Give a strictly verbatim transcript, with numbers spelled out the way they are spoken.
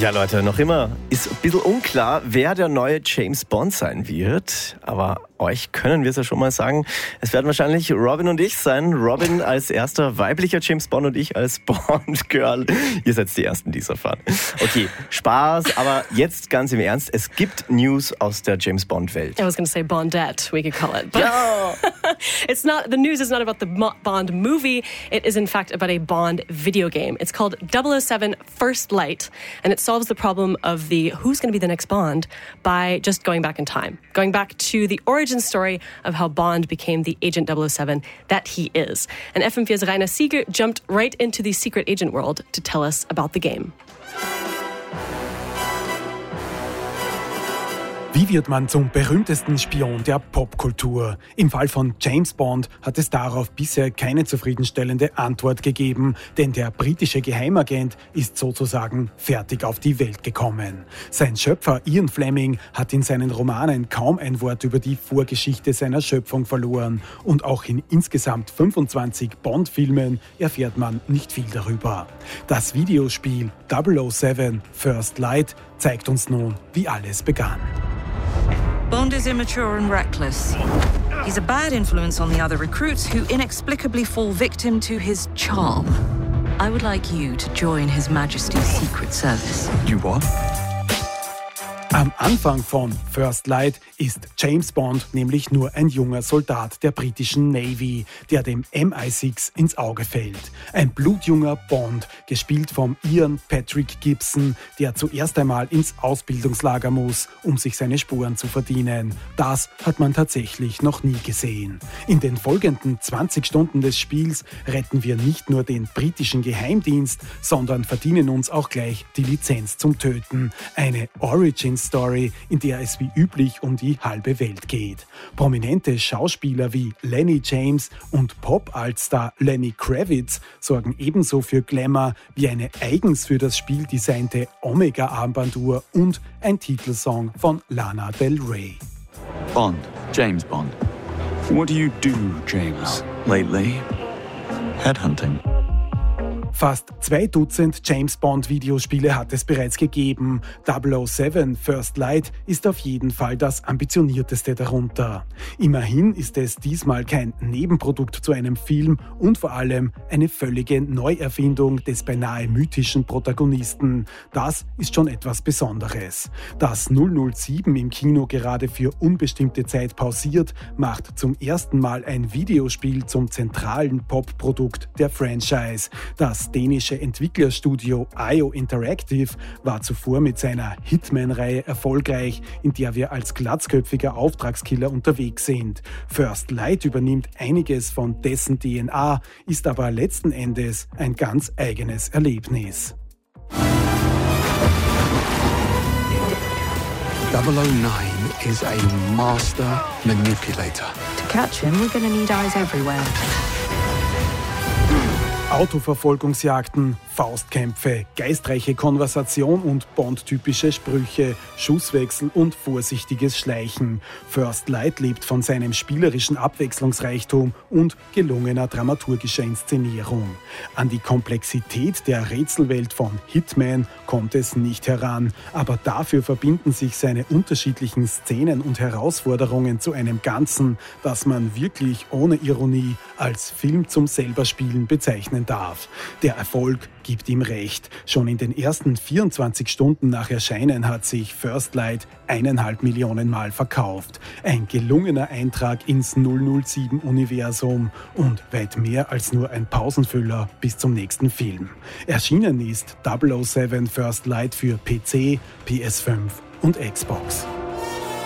Ja, Leute, noch immer ist ein bisschen unklar, wer der neue James Bond sein wird. Aber euch können wir es ja schon mal sagen. Es werden wahrscheinlich Robin und ich sein. Robin als erster weiblicher James Bond und ich als Bond-Girl. Ihr seid die Ersten, die es erfahren. Okay, Spaß, aber jetzt ganz im Ernst. Es gibt News aus der James Bond-Welt. I was going to say Bondette, we could call it. But Ja! it's not, the news is not about the Mo- Bond movie. It is in fact about a Bond video game. It's called double oh seven First Light, and it solves the problem of the who's going to be the next Bond by just going back in time. Going back to the origin story of how Bond became the Agent double oh seven that he is. And F M vier's Rainer Siegel jumped right into the secret agent world to tell us about the game. Wie wird man zum berühmtesten Spion der Popkultur? Im Fall von James Bond hat es darauf bisher keine zufriedenstellende Antwort gegeben, denn der britische Geheimagent ist sozusagen fertig auf die Welt gekommen. Sein Schöpfer Ian Fleming hat in seinen Romanen kaum ein Wort über die Vorgeschichte seiner Schöpfung verloren und auch in insgesamt fünfundzwanzig Bond-Filmen erfährt man nicht viel darüber. Das Videospiel double oh seven First Light zeigt uns nun, wie alles begann. Bond is immature and reckless. He's a bad influence on the other recruits who inexplicably fall victim to his charm. I would like you to join His Majesty's Secret Service. You what? Am Anfang von First Light ist James Bond nämlich nur ein junger Soldat der britischen Navy, der dem M I sechs ins Auge fällt. Ein blutjunger Bond, gespielt vom Ian Patrick Gibson, der zuerst einmal ins Ausbildungslager muss, um sich seine Sporen zu verdienen. Das hat man tatsächlich noch nie gesehen. In den folgenden zwanzig Stunden des Spiels retten wir nicht nur den britischen Geheimdienst, sondern verdienen uns auch gleich die Lizenz zum Töten. Eine Origin Story, in der es wie üblich um die halbe Welt geht. Prominente Schauspieler wie Lenny James und Pop-Altstar Lenny Kravitz sorgen ebenso für Glamour wie eine eigens für das Spiel designte Omega-Armbanduhr und ein Titelsong von Lana Del Rey. Bond. James Bond. What do you do, James, lately? Headhunting. Fast zwei Dutzend James-Bond-Videospiele hat es bereits gegeben. double oh seven First Light ist auf jeden Fall das ambitionierteste darunter. Immerhin ist es diesmal kein Nebenprodukt zu einem Film und vor allem eine völlige Neuerfindung des beinahe mythischen Protagonisten. Das ist schon etwas Besonderes. Dass null null sieben im Kino gerade für unbestimmte Zeit pausiert, macht zum ersten Mal ein Videospiel zum zentralen Pop-Produkt der Franchise. Das dänische Entwicklerstudio I O Interactive war zuvor mit seiner Hitman-Reihe erfolgreich, in der wir als glatzköpfiger Auftragskiller unterwegs sind. First Light übernimmt einiges von dessen D N A, ist aber letzten Endes ein ganz eigenes Erlebnis. double oh nine is a master manipulator. To catch him, we're gonna need eyes everywhere. Autoverfolgungsjagden, Faustkämpfe, geistreiche Konversation und Bond-typische Sprüche, Schusswechsel und vorsichtiges Schleichen. First Light lebt von seinem spielerischen Abwechslungsreichtum und gelungener dramaturgischer Inszenierung. An die Komplexität der Rätselwelt von Hitman kommt es nicht heran, aber dafür verbinden sich seine unterschiedlichen Szenen und Herausforderungen zu einem Ganzen, das man wirklich ohne Ironie als Film zum Selberspielen bezeichnen darf. Der Erfolg gibt ihm recht. Schon in den ersten vierundzwanzig Stunden nach Erscheinen hat sich First Light eineinhalb Millionen Mal verkauft. Ein gelungener Eintrag ins null null sieben-Universum und weit mehr als nur ein Pausenfüller bis zum nächsten Film. Erschienen ist double oh seven First Light für P C, P S fünf und Xbox.